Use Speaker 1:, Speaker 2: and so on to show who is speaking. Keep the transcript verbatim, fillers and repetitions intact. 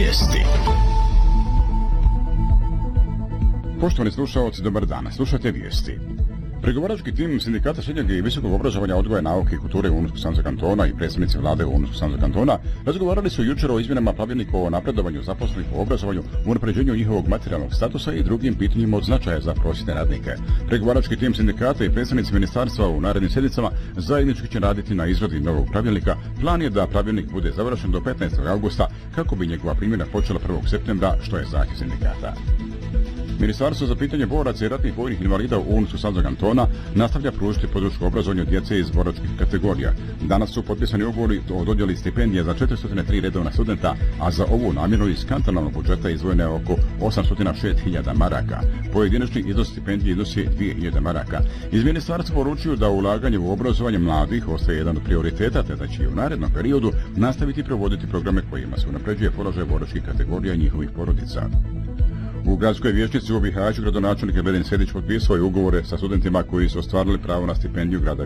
Speaker 1: Vijesti.
Speaker 2: Poštovani slušalci, dobar dan. Slušajte vijesti. Pregovarački tim sindikata srednjeg i visokog obrazovanja, odgoja, nauke i kulture Unsko-Sanskog kantona i predstavnici vlade Unsko-Sanskog kantona razgovarali su jučer o izmjenama pravilnika o napredovanju zaposlenih u obrazovanju, unapređenju njihovog materijalnog statusa i drugim pitanjima od značaja za prosvjetne radnike. Pregovarački tim sindikata i predstavnici ministarstva u narednim sjednicama zajednički će raditi na izradi novog pravilnika. Plan je da pravilnik bude završen do petnaestog augusta kako bi njegova primjena počela prvog septembra, što je zahtjev sindikata. Ministarstvo za pitanje boraca i ratnih vojnih invalida u Unsko-Sanskog kantona nastavlja pružiti podršku obrazovanju djece iz boračkih kategorija. Danas su potpisani ugovori o dodjeli stipendija za četiristo tri redovna studenta, a za ovu namjenu iz kantonalnog budžeta izdvojeno je oko osamsto šest hiljada maraka. Pojedinačni iznos stipendije iznosi dvije hiljade maraka. Iz ministarstva poručuju da ulaganje u obrazovanje mladih ostaje jedan od prioriteta, te da će u narednom periodu nastaviti provoditi programe kojima se unapređuje položaj boračkih kategorija i njihovih porodica. U gradskoj vijećnici u Bihaću gradonačelnik Veselin Sedić potpisao je ugovore sa studentima koji su ostvarili pravo na stipendiju grada